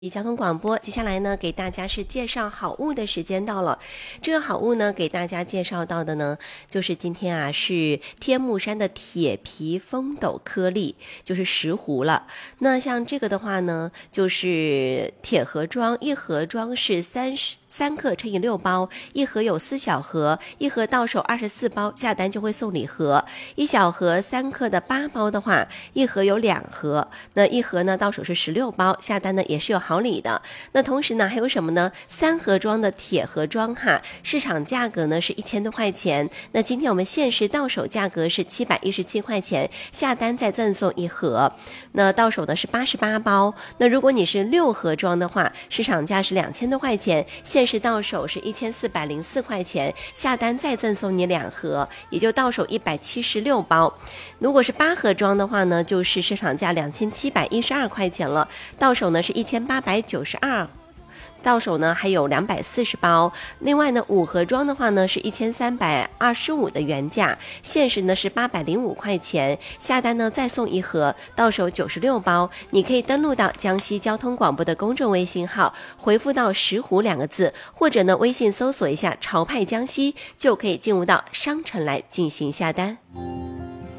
交通广播，接下来呢，给大家是介绍好物的时间到了。这个好物呢，给大家介绍到的呢，就是今天啊，是天目山的铁皮风斗颗粒，就是石斛了。那像这个的话呢，就是铁盒装，一盒装是3克乘以6包，一盒有4小盒，一盒到手24包，下单就会送礼盒。1小盒3克的8包的话，一盒有2盒，那一盒呢到手是16包，下单呢也是有好礼的。那同时呢还有什么呢？3盒装的铁盒装哈，市场价格呢是1000多块钱，那今天我们限时到手价格是717块钱，下单再赠送一盒。那到手的是88包，那如果你是6盒装的话，市场价是2000多块钱，限时到手是1404块钱，下单再赠送你2盒，也就到手176包。如果是8盒装的话呢，就是市场价2712块钱了，到手呢是1892。到手呢还有240包，另外呢5盒装的话呢是1325的原价，限时呢是805块钱，下单呢再送一盒，到手96包。你可以登录到江西交通广播的公众微信号，回复到石斛2个字，或者呢微信搜索一下潮派江西，就可以进入到商城来进行下单。